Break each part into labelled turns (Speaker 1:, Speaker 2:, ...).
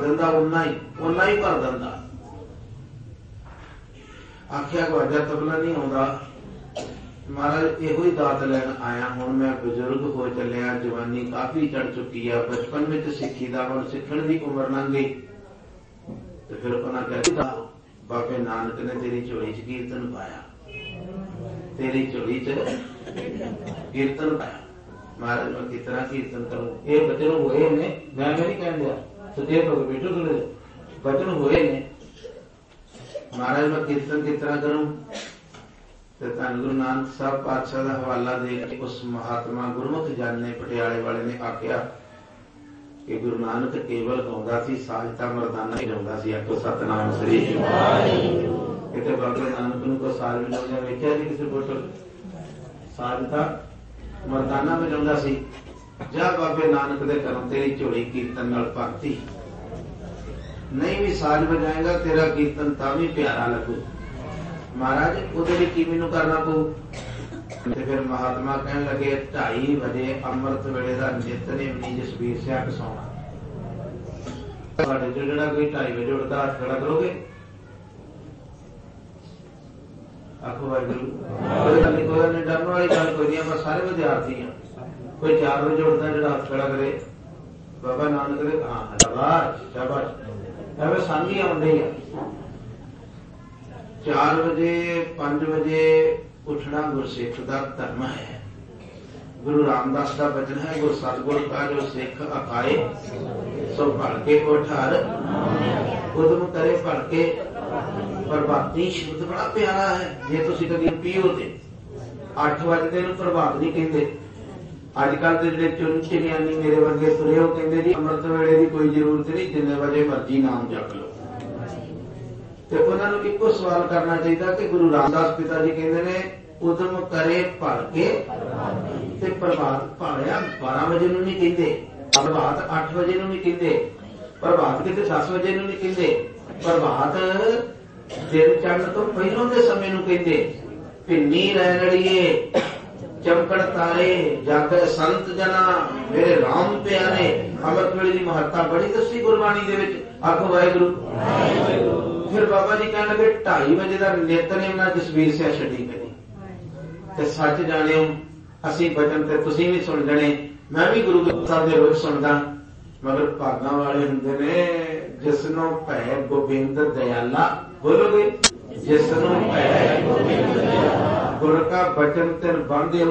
Speaker 1: दिंदा, उन्ना ही भर दिंदा। आखिया वाजा तबला नहीं आउंदा, महाराज इहो ही दात लैन आया, हुण मैं बजुर्ग हो चलिया, जवानी काफी चढ़ चुकी है, बचपन में सिक्खी दा, हुण सिखण दी उम्र लंघ गई। तो फिर उन्हें कहता बाबे नानक ने तेरी झोली च कीर्तन पाया, तेरी झोली च कीर्तन पाया। महाराज मैं कितना कीर्तन करूं, ये बचन हुए ने, मैं नहीं कह दिया सुचेत हो बैठो, थोड़े बचन हुए ने। महाराज मैं कीर्तन कितना करूं, धन गुरु नानक साहब पातशाह का हवाला दे के उस महात्मा गुरमुख जन ने पटियाले वाले ने आख्या कि गुरु नानक केवल गाउंदा सी, साजता मरदाना ही गाउंदा सी। आखो सतनाम श्री किते बाबे नानक नूं कोई साज वजाउंदा वेख्या जी किसी फोटो, साजता मरदाना वजाउंदा सी। जा बाबे नानक दे घरों तेरी झोली कीर्तन नाल भरती, नहीं भी साज बजाएगा तेरा कीर्तन तां भी प्यारा लगू। महाराज उहदे लई की मैनूं करना पऊ। ते फिर महात्मा कहन लगे 2:30 बजे अमृत वेले दा नितनेम नहीं जसबीर सिंह कसाउणा। तुहाडे चों जिहड़ा कोई 2:30 बजे उठदा हत्थ खड़ा करोगे? आखो वाहिगुरू। कोई डरन वाली गल कोई नहीं, आपां सारे विद्यार्थी हां। कोई 4 बजे उठदा जिहड़ा हत्थ खड़ा करे बाबा नानक दे, हाँ शाबाश शाबाश, एवें सांगी आउंदे ही आ। 4 बजे 5 बजे उठना गुरसिख का धर्म है। गुरु रामदास का वचन है, गुरु सतगुर का जो सिख अकाए सो भड़के उठ हर उदम करे भड़के। प्रभाती शब्द बड़ा प्यारा है, जे तुसीं कदी पीओ ते 8 बजते नूं प्रभात नहीं कहते। अजकल के जिहड़े चुन चिड़ियानी मेरे वर्गे तुरे हो कहते जी अमृत वेले की कोई जरूरत नहीं, जिन्ने बजे मर्जी नाम जप लो। तो उन्होंने एको सवाल करना चाहिए कि गुरु रामदास पिता जी कहते ने उदम करे भड़के ते प्रभात भाया 12 बजे नूं नहीं कहते, प्रभात 8 बजे नूं नहीं कहते, प्रभात किते 10 बजे नूं नहीं कहते, प्रभात दिन चढ़न तो पहलों के समय नूं कहते। भिन्नी रैनड़िए चमकड़ तारे जागे संत जना मेरे राम प्यारे। अमृत वेले की महत्ता बड़ी दसी गुरबाणी दे विच। आखो वाहिगुरू। फिर बाबा जी कहने लगे 2:30 बजे का नितनेम ना जसबीर सिंह छड्डी करी। ते सच जाणिओ असीं बचन ते तुसीं भी सुन जणे, मैं भी गुरु ग्रंथ साहिब दे रोज सुनदा, मगर भागां वाले हुंदे ने जिसनों भै गोबिंद दयाला। बोलोगे? जिसनों भै गोबिंद दयाला गुरु का बचन तिन बांधिओ।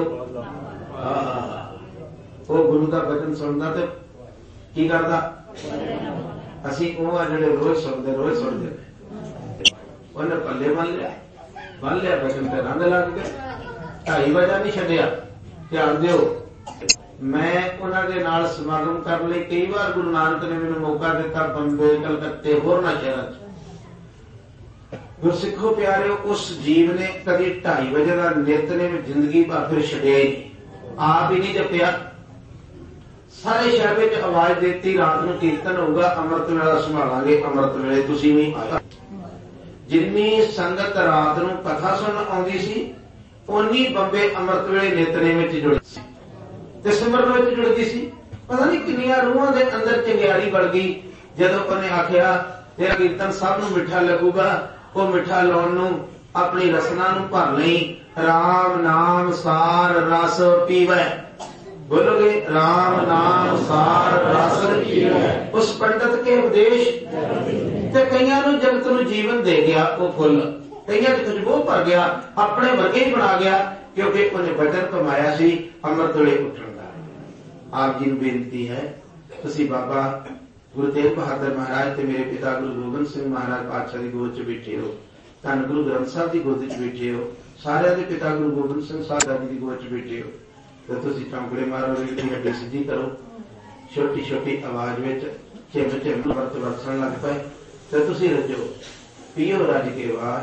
Speaker 1: वो गुरु का बचन सुनदा ते की करदा? असीं ओह आ जिहड़े रोज सुनदे उन्हें पल्ले बन लिया बचन ते रंग लग गए। 2:30 बजे नहीं छड्डिया। ध्यान दिओ, मैं उन्होंने नाल समागम करने लई कई बार गुरु नानक ने मैनूं मौका दिता, बंबे कलकत्ते होरना शहरां च। गुरसिखो प्यारिओ, उस जीव ने कभी 2:30 बजे का नितनेम जिंदगी भर फिर छड्डिया ही नहीं, आप ही नहीं जपिया। सारे शहर में आवाज देती रात को कीर्तन होगा, अमृत वेला संभालांगे, अमृत वेले तुसीं भी आया। जिन्नी संगत रात को कथा सुन आउंदी सी उन्नी बंबे अमृत वेले नितनेम विच जुड़दी सी ते सिमरन विच जुड़दी सी। पता नहीं किन्नियां रूहां दे अंदर चिंगारी बढ़ गई जदों उन्हें आखिया तेरा कीर्तन सब नूं मिठा लगूगा। वो मिठा लाउण नूं अपनी रसना नूं भर लई। राम नाम सार रस पीवै। बोलोगे? राम नाम सार रस पीवै। उस पंडित के उपदेश ते कईयां नूं जगत नूं जीवन दे गया वो फुल, कईयां च खुशबू भर गया, अपने वर्गे ही बना गया, क्योंकि उन्हें वचन कमाया सी अमृत वेले उठण दा। आप जी नूं बेनती है, तुसीं बाबा गुरु तेग बहादुर महाराज ते मेरे पिता गुरु गोबिंद सिंह महाराज पातशाह की गोद च बैठे हो, धन गुरु ग्रंथ साहिब की गोद च बैठे हो, सारे दे पिता गुरु गोबिंद सिंह साहिब जी की गोद च बैठे हो, तो तुसीं चौंकड़े मारो, हड्डी सीधी करो, छोटी छोटी आवाज में झिम झिम वरत वरसन लग पे, तो तुसीं रजो, पीओ रज के वाह